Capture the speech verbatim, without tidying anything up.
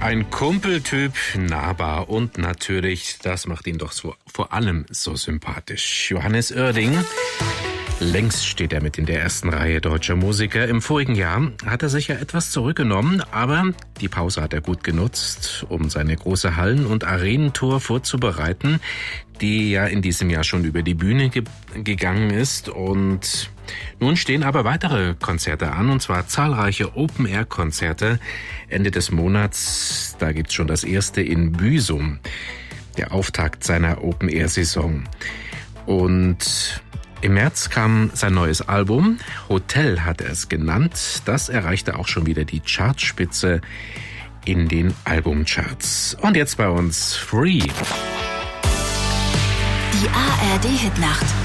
Ein Kumpeltyp, nahbar und natürlich, das macht ihn doch so, vor allem so sympathisch. Johannes Oerding. Längst steht er mit in der ersten Reihe deutscher Musiker. Im vorigen Jahr hat er sich ja etwas zurückgenommen, aber die Pause hat er gut genutzt, um seine große Hallen- und Arenentour vorzubereiten, die ja in diesem Jahr schon über die Bühne ge- gegangen ist. Und nun stehen aber weitere Konzerte an, und zwar zahlreiche Open-Air-Konzerte. Ende des Monats, da gibt's schon das erste in Büsum, der Auftakt seiner Open-Air-Saison. Und im März kam sein neues Album, Hotel hat er es genannt. Das erreichte auch schon wieder die Chartspitze in den Albumcharts. Und jetzt bei uns Free. Die A R D-Hitnacht.